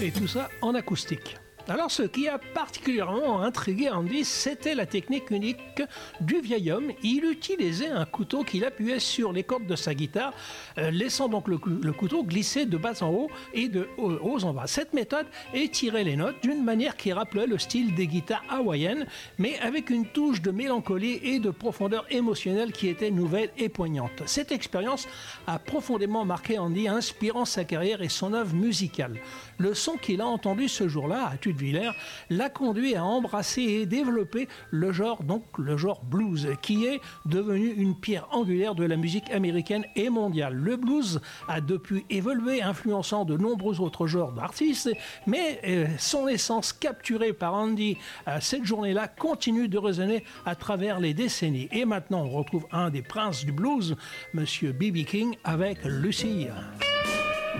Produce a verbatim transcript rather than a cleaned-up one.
Et tout ça en acoustique. Alors, ce qui a particulièrement intrigué Andy, c'était la technique unique du vieil homme. Il utilisait un couteau qu'il appuyait sur les cordes de sa guitare, euh, laissant donc le, le couteau glisser de bas en haut et de haut, haut en bas. Cette méthode étirait les notes d'une manière qui rappelait le style des guitares hawaïennes, mais avec une touche de mélancolie et de profondeur émotionnelle qui était nouvelle et poignante. Cette expérience a profondément marqué Andy, inspirant sa carrière et son œuvre musicale. Le son qu'il a entendu ce jour-là à Tuttevillers l'a conduit à embrasser et développer le genre, donc le genre blues, qui est devenu une pierre angulaire de la musique américaine et mondiale. Le blues a depuis évolué, influençant de nombreux autres genres d'artistes, mais euh, son essence capturée par Andy euh, cette journée-là continue de résonner à travers les décennies. Et maintenant, on retrouve un des princes du blues, Monsieur B B King, avec Lucy.